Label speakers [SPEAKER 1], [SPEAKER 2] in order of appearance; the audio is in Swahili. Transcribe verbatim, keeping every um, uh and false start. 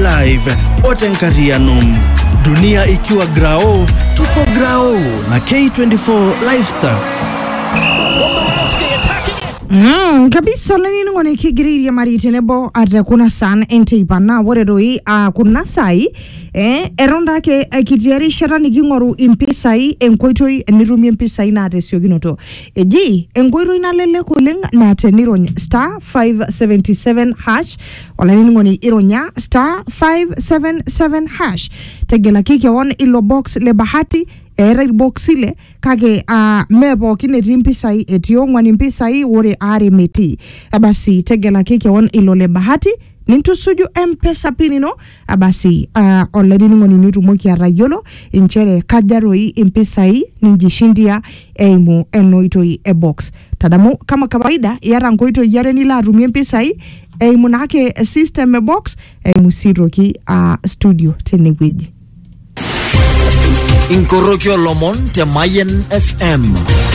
[SPEAKER 1] live Otenkarianum. Dunia ikiwa grao, tuko grao na K twenty-four Lifestyles.
[SPEAKER 2] Mm, kabisa lani ngone kigiri ya mariti nebo ate kuna san ente ipana wore roi a kuna sai eh eronda ke kitiari shara nikingoru impisai enkoitoi nirumie impisai na ate sioginoto eji enkoitoi nalele kuleng na ate nironya star five seven seven hash wala ngone ironya star five seven seven hash tegela kike won ilo box le bahati era box ile kage a uh, mebo kineti mpisai etiongwa mpisai wore ari meti abasi tegela keke won ilole bahati nintusuju mpesa pinino abasi uh, already ngoni nitu moki arayolo inchere kajaroi mpisai ninjishindia eimu enoitoi e box tadamu kama kawaida yara ngoito yare nila rumie mpisai eimu nake system e box eimu siroki uh, studio tenewiji
[SPEAKER 3] Inkorokyo Lomon te Mayen F M.